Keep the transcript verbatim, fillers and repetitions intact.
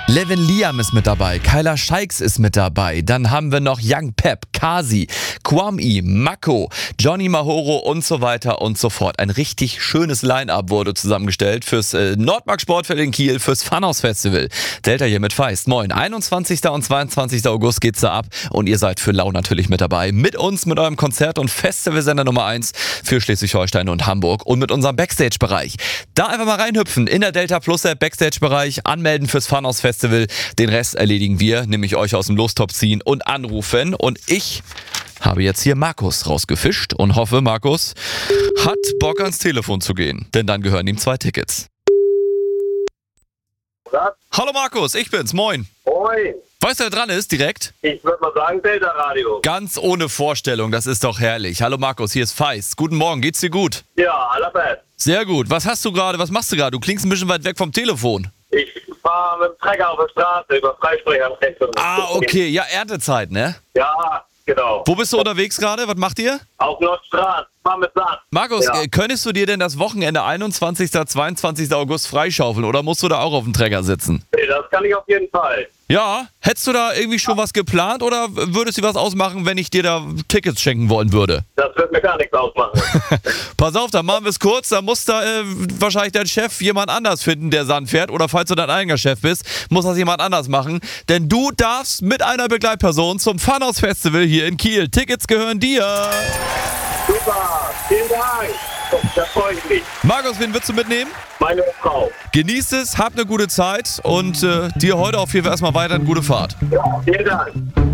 Levin Liam ist mit dabei, Kyla Scheiks ist mit dabei, dann haben wir noch Young Pep, Kasi, Kwame, Mako, Johnny Mahoro und so weiter und so fort. Ein richtig schönes Line-Up wurde zusammengestellt fürs äh, Nordmark Sportfeld in Kiel, fürs Funhouse Festival. Delta hier mit Feist. Moin, einundzwanzigsten und zweiundzwanzigsten August geht's da ab und ihr seid für Lau natürlich mit dabei. Mit uns, mit eurem Konzert- und Festivalsender Nummer eins für Schleswig-Holstein und Hamburg und mit unserem Backstage-Bereich. Da einfach mal reinhüpfen in der Delta Plus App, Backstage-Bereich, anmelden fürs Funhouse Festival. Den Rest erledigen wir, nämlich euch aus dem Lostopf ziehen und anrufen. Und ich habe jetzt hier Markus rausgefischt und hoffe, Markus hat Bock ans Telefon zu gehen. Denn dann gehören ihm zwei Tickets. Was? Hallo Markus, ich bin's. Moin. Moin. Weißt du, wer dran ist direkt? Ich würde mal sagen, Delta Radio. Ganz ohne Vorstellung, das ist doch herrlich. Hallo Markus, hier ist Feist. Guten Morgen, geht's dir gut? Ja, allerbest. Sehr gut. Was hast du gerade, was machst du gerade? Du klingst ein bisschen weit weg vom Telefon. Ich fahre mit dem Trecker auf der Straße über Freisprecher. Ah, okay. Ja, Erntezeit, ne? Ja, genau. Wo bist du unterwegs gerade? Was macht ihr? Auf Nordstraße. Fahr mit Sand. Markus, Ja. äh, könntest du dir denn das Wochenende einundzwanzigsten und zweiundzwanzigsten August freischaufeln oder musst du da auch auf dem Träger sitzen? Nee, das kann ich auf jeden Fall. Ja, hättest du da irgendwie schon was geplant oder würdest du was ausmachen, wenn ich dir da Tickets schenken wollen würde? Das wird mir gar nichts ausmachen. Pass auf, dann machen wir es kurz, da muss da äh, wahrscheinlich dein Chef jemand anders finden, der Sand fährt, oder falls du dein eigener Chef bist, muss das jemand anders machen, denn du darfst mit einer Begleitperson zum Funhouse Festival hier in Kiel. Tickets gehören dir. Super. Vielen Dank. Da freue ich mich. Markus, wen willst du mitnehmen? Meine Frau. Genießt es, habt eine gute Zeit und äh, dir heute auf jeden Fall erstmal weiter eine gute Fahrt. Ja, vielen Dank.